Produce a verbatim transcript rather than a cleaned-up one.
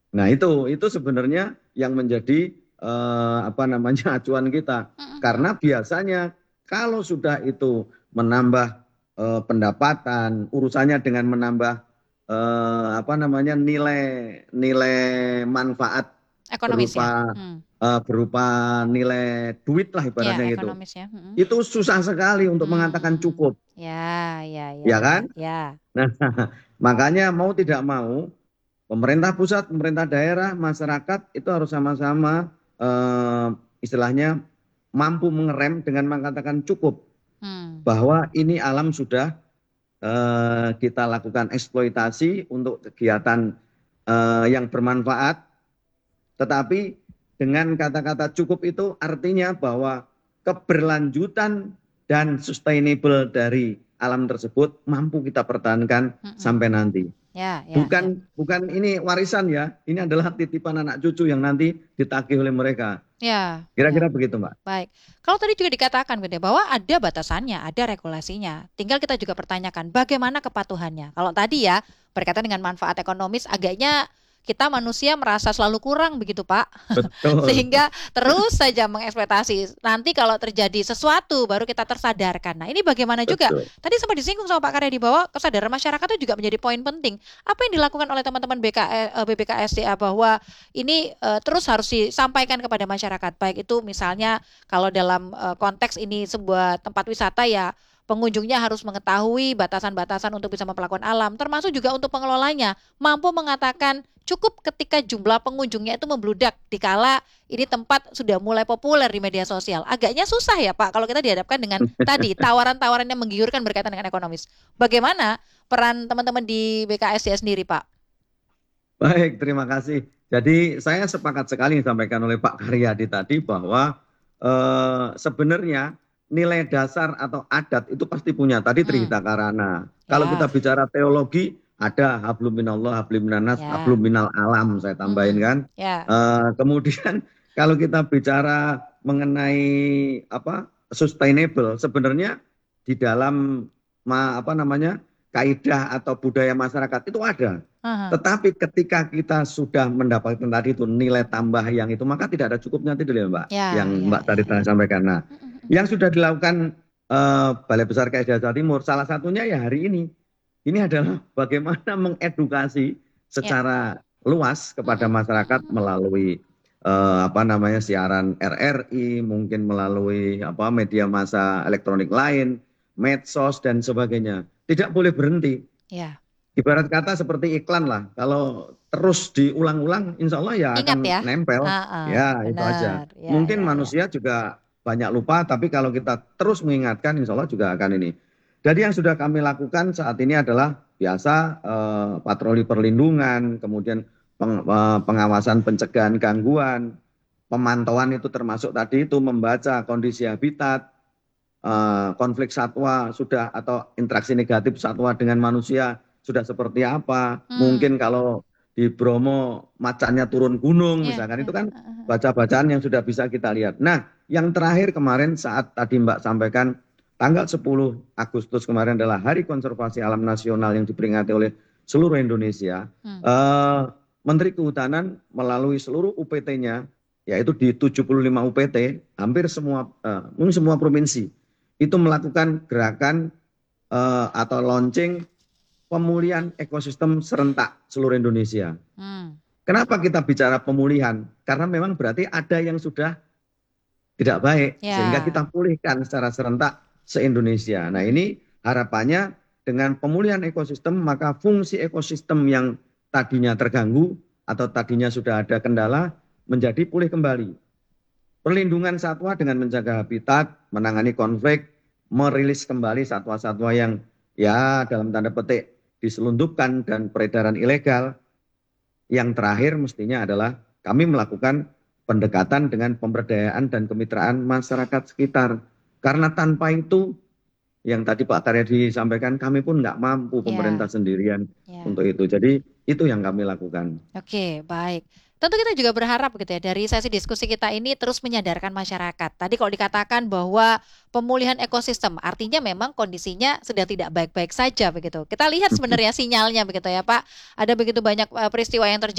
Nah itu itu sebenarnya yang menjadi eh, apa namanya acuan kita. Mm-mm. Karena biasanya kalau sudah itu menambah eh, pendapatan, urusannya dengan menambah eh, apa namanya nilai nilai manfaat Ekonomis ya. berupa Hmm. eh, berupa nilai duit lah Ya, ibaratnya gitu. ekonomis ya. Mm-mm. Itu susah sekali untuk mengatakan Hmm. cukup, Ya, ya, ya, ya ya, kan? ya. Nah, makanya mau tidak mau pemerintah pusat, pemerintah daerah, masyarakat itu harus sama-sama eh, istilahnya mampu mengerem dengan mengatakan cukup Hmm. bahwa ini alam sudah eh, kita lakukan eksploitasi untuk kegiatan eh, yang bermanfaat, tetapi dengan kata-kata cukup itu artinya bahwa keberlanjutan dan sustainable dari alam tersebut mampu kita pertahankan Mm-mm. sampai nanti. Ya, ya, ya. Bukan bukan ini warisan ya, ini adalah titipan anak cucu yang nanti ditagih oleh mereka. Ya, ya. Kira-kira begitu, Mbak. Baik. Kalau tadi juga dikatakan gitu ya, bahwa ada batasannya, ada regulasinya. Tinggal kita juga pertanyakan bagaimana kepatuhannya. Kalau tadi ya berkaitan dengan manfaat ekonomis, agaknya kita manusia merasa selalu kurang begitu Pak. Betul, Sehingga terus saja mengekspektasi. Nanti kalau terjadi sesuatu baru kita tersadarkan. Nah, ini bagaimana juga? betul. Tadi sempat disinggung sama Pak Karyadi bahwa kesadaran masyarakat itu juga menjadi poin penting. Apa yang dilakukan oleh teman-teman B K, eh, B P K S D A bahwa ini eh, terus harus disampaikan kepada masyarakat. Baik itu misalnya kalau dalam eh, konteks ini sebuah tempat wisata ya pengunjungnya harus mengetahui batasan-batasan untuk bisa mempelakukan alam, termasuk juga untuk pengelolanya mampu mengatakan cukup ketika jumlah pengunjungnya itu membludak dikala ini tempat sudah mulai populer di media sosial. Agaknya susah ya Pak kalau kita dihadapkan dengan tadi tawaran-tawaran yang menggiurkan berkaitan dengan ekonomis. Bagaimana peran teman-teman di B K S D sendiri Pak? Baik, terima kasih. Jadi saya sepakat sekali yang disampaikan oleh Pak Karyadi tadi bahwa eh, sebenarnya nilai dasar atau adat itu pasti punya. Tadi Hmm, Trihita Karana. Kalau kita ya, bicara teologi, ada hablum minallah, hablum minanas, hablum ya, minal alam, saya tambahin mm-mm, kan. ya, Eh, kemudian kalau kita bicara mengenai apa sustainable, sebenarnya di dalam ma- apa namanya kaidah atau budaya masyarakat itu ada. aha, Tetapi ketika kita sudah mendapatkan tadi itu nilai tambah yang itu, maka tidak ada cukupnya itu ya Mbak, yang ya, ya, Mbak tadi ya, ya. sampaikan. Nah, Mm-mm, yang sudah dilakukan eh, Balai Besar K S D Jawa Timur, salah satunya ya hari ini. Ini adalah bagaimana mengedukasi ya, secara luas kepada mm-mm, masyarakat mm-mm. melalui eh, apa namanya siaran R R I, mungkin melalui apa media massa elektronik lain, medsos dan sebagainya. Tidak boleh berhenti. Ya, Ibarat kata seperti iklan lah. Kalau terus diulang-ulang, insya Allah ya ingat akan ya, nempel. ah, ah, Ya, itu aja. benar, ya, Mungkin ya, ya, manusia juga banyak lupa, tapi kalau kita terus mengingatkan, insya Allah juga akan ini. Jadi yang sudah kami lakukan saat ini adalah biasa eh, patroli perlindungan, kemudian peng- eh, pengawasan pencegahan gangguan, pemantauan itu termasuk tadi itu membaca kondisi habitat, eh, konflik satwa sudah atau interaksi negatif satwa dengan manusia sudah seperti apa. hmm, Mungkin kalau di Bromo macannya turun gunung ya, misalkan itu ya, kan ah, ah, ah. baca-bacaan yang sudah bisa kita lihat. Nah, yang terakhir kemarin saat tadi Mbak sampaikan tanggal sepuluh Agustus kemarin adalah Hari Konservasi Alam Nasional yang diperingati oleh seluruh Indonesia. Hmm, Eh, Menteri Kehutanan melalui seluruh U P T-nya yaitu di tujuh puluh lima U P T, hampir semua eh, mungkin semua provinsi itu melakukan gerakan eh, atau launching pemulihan ekosistem serentak seluruh Indonesia. hmm, Kenapa kita bicara pemulihan? Karena memang berarti ada yang sudah tidak baik, sehingga ya, kita pulihkan secara serentak se-Indonesia. Nah mm-mm. ini harapannya dengan pemulihan ekosistem, maka fungsi ekosistem yang tadinya terganggu atau tadinya sudah ada kendala, menjadi pulih kembali. Perlindungan satwa dengan menjaga habitat, menangani konflik, merilis kembali satwa-satwa yang ya dalam tanda petik diselundupkan dan peredaran ilegal. Yang terakhir mestinya adalah kami melakukan pendekatan dengan pemberdayaan dan kemitraan masyarakat sekitar. Karena tanpa itu yang tadi Pak Karyadi sampaikan kami pun nggak mampu pemerintah Ya, sendirian ya. untuk itu. Jadi itu yang kami lakukan. Oke, baik. Tentu kita juga berharap gitu ya dari sesi diskusi kita ini terus menyadarkan masyarakat. Tadi kalau dikatakan bahwa pemulihan ekosistem artinya memang kondisinya sedang tidak baik-baik saja begitu. Kita lihat sebenarnya sinyalnya begitu ya Pak. Ada begitu banyak eh, peristiwa yang terjadi